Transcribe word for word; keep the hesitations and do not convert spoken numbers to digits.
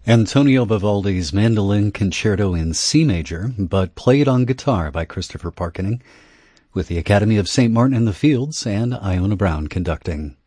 Antonio Vivaldi's Mandolin Concerto in C major, but played on guitar by Christopher Parkening, with the Academy of Saint Martin in the Fields and Iona Brown conducting.